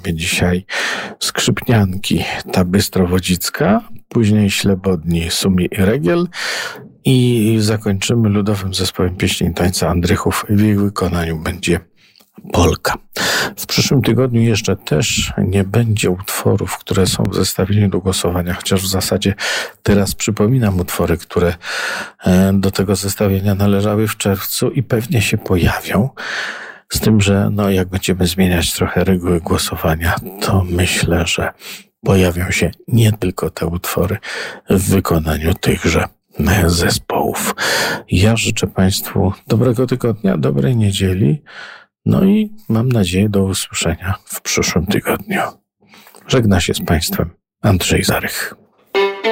programie dzisiaj Skrzypnianki, ta Bystrowodzicka, później Ślebodni, Sumi i Regiel i zakończymy ludowym zespołem pieśni i tańca Andrychów. W ich wykonaniu będzie polka. W przyszłym tygodniu jeszcze też nie będzie utworów, które są w zestawieniu do głosowania, chociaż w zasadzie teraz przypominam utwory, które do tego zestawienia należały w czerwcu i pewnie się pojawią. Z tym, że jak będziemy zmieniać trochę reguły głosowania, to myślę, że pojawią się nie tylko te utwory w wykonaniu tychże zespołów. Ja życzę Państwu dobrego tygodnia, dobrej niedzieli, i mam nadzieję do usłyszenia w przyszłym tygodniu. Żegna się z Państwem Andrzej Zarych.